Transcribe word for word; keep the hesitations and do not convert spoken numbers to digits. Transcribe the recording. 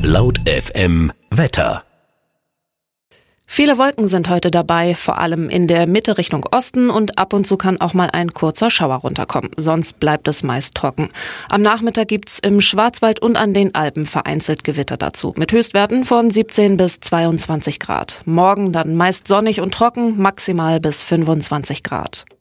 Laut F M Wetter. Viele Wolken sind heute dabei, vor allem in der Mitte Richtung Osten, und ab und zu kann auch mal ein kurzer Schauer runterkommen. Sonst bleibt es meist trocken. Am Nachmittag gibt's im Schwarzwald und an den Alpen vereinzelt Gewitter dazu, mit Höchstwerten von siebzehn bis zweiundzwanzig Grad. Morgen dann meist sonnig und trocken, maximal bis fünfundzwanzig Grad.